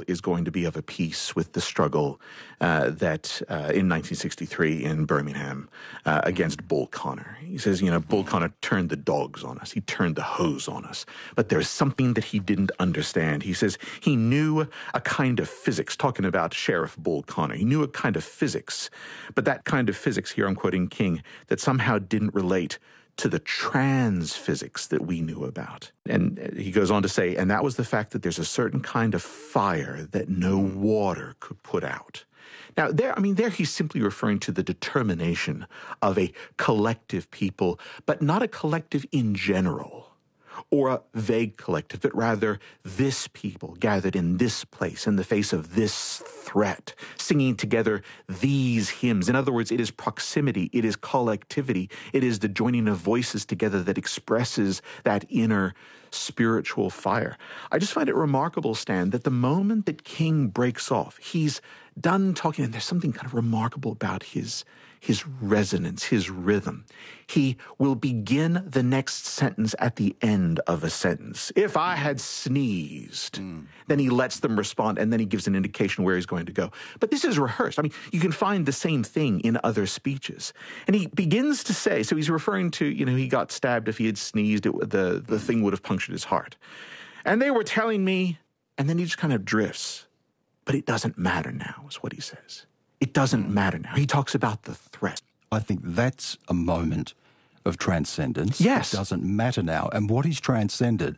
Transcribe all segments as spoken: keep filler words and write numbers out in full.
is going to be of a piece with the struggle uh, that uh, in nineteen sixty-three in Birmingham uh, against Bull Connor. He says, you know, Bull Connor turned the dogs on us. He turned the hose on us. But there's something that he didn't understand. He says he knew a kind of physics, talking about Sheriff Bull Connor. He knew a kind of physics, but that kind of physics, here I'm quoting King, that somehow didn't relate to the trans physics that we knew about. And he goes on to say, and that was the fact that there's a certain kind of fire that no water could put out. Now, there, I mean, there he's simply referring to the determination of a collective people, but not a collective in general or a vague collective, but rather this people gathered in this place in the face of this threat, singing together these hymns. In other words, it is proximity, it is collectivity, it is the joining of voices together that expresses that inner spiritual fire. I just find it remarkable, Stan, that the moment that King breaks off, he's done talking, and there's something kind of remarkable about his his resonance, his rhythm. He will begin the next sentence at the end of a sentence. If I had sneezed, mm. then he lets them respond, and then he gives an indication where he's going to go. But this is rehearsed. I mean, you can find the same thing in other speeches. And he begins to say, so he's referring to, you know, he got stabbed. If he had sneezed, it, the, the thing would have punctured his heart. And they were telling me, and then he just kind of drifts. But it doesn't matter now, is what he says. It doesn't matter now. He talks about the threat. I think that's a moment of transcendence. Yes. It doesn't matter now. And what he's transcended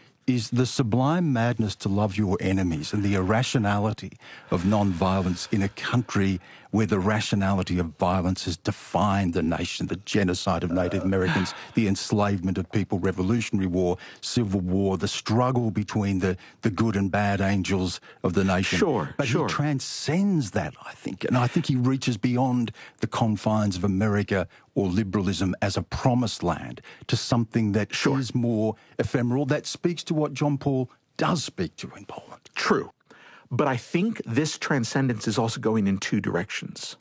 is the sublime madness to love your enemies and the irrationality of non-violence in a country where the rationality of violence has defined the nation, the genocide of Native Americans, the enslavement of people, Revolutionary War, Civil War, the struggle between the, the good and bad angels of the nation. Sure, But sure. he transcends that, I think. And I think he reaches beyond the confines of America or liberalism as a promised land to something that Sure. is more ephemeral, that speaks to what John Paul does speak to in Poland. True. But I think this transcendence is also going in two directions.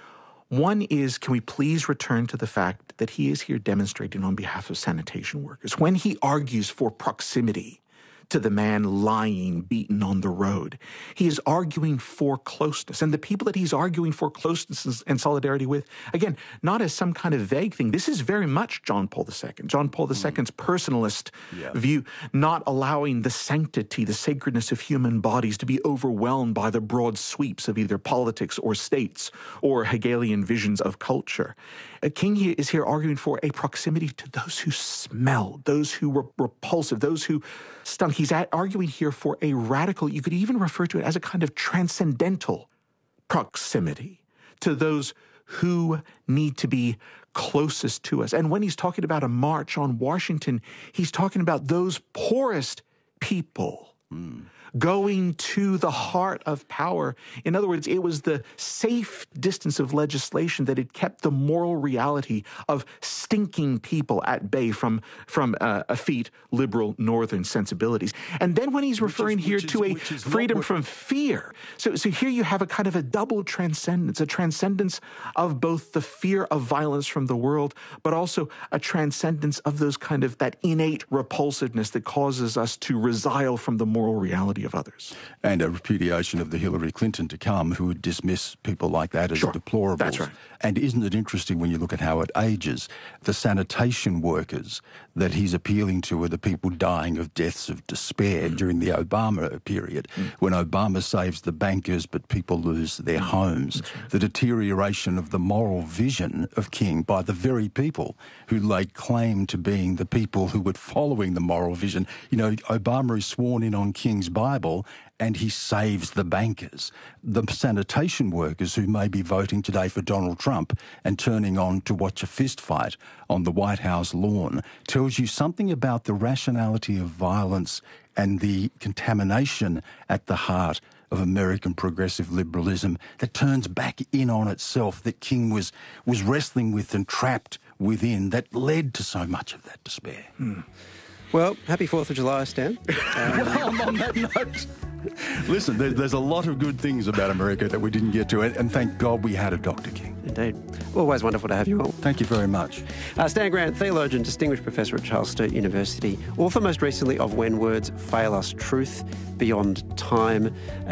One is, can we please return to the fact that he is here demonstrating on behalf of sanitation workers? When he argues for proximity to the man lying, beaten on the road, he is arguing for closeness. And the people that he's arguing for closeness and solidarity with, again, not as some kind of vague thing. This is very much John Paul the Second. John Paul the Second's personalist Yeah. view, not allowing the sanctity, the sacredness of human bodies to be overwhelmed by the broad sweeps of either politics or states or Hegelian visions of culture. Uh, King is here arguing for a proximity to those who smell, those who were repulsive, those who stung. He's at, arguing here for a radical, you could even refer to it as a kind of transcendental proximity to those who need to be closest to us. And when he's talking about a march on Washington, he's talking about those poorest people mm. going to the heart of power. In other words, it was the safe distance of legislation that had kept the moral reality of stinking people at bay from, from uh, effete liberal northern sensibilities. And then when he's referring is, here is, to a is freedom what... from fear. So, so here you have a kind of a double transcendence, a transcendence of both the fear of violence from the world, but also a transcendence of those kind of that innate repulsiveness that causes us to resile from the moral reality of others. And a repudiation of the Hillary Clinton to come, who would dismiss people like that as Sure. deplorables. That's right. And isn't it interesting when you look at how it ages? The sanitation workers that he's appealing to are the people dying of deaths of despair mm. during the Obama period, mm. when Obama saves the bankers but people lose their mm. homes. Right. The deterioration of the moral vision of King by the very people who laid claim to being the people who were following the moral vision. You know, Obama is sworn in on King's Bible and he saves the bankers. The sanitation workers who may be voting today for Donald Trump and turning on to watch a fist fight on the White House lawn tells you something about the rationality of violence and the contamination at the heart of American progressive liberalism that turns back in on itself, that King was, was wrestling with and trapped within, that led to so much of that despair. Hmm. Well, happy fourth of July, Stan. Um, well, on that note, listen, there, there's a lot of good things about America that we didn't get to, and, and thank God we had a Doctor King. Indeed. Always wonderful to have you all. Thank you very much. Uh, Stan Grant, theologian, distinguished professor at Charles Sturt University, author most recently of When Words Fail Us, Truth Beyond Time.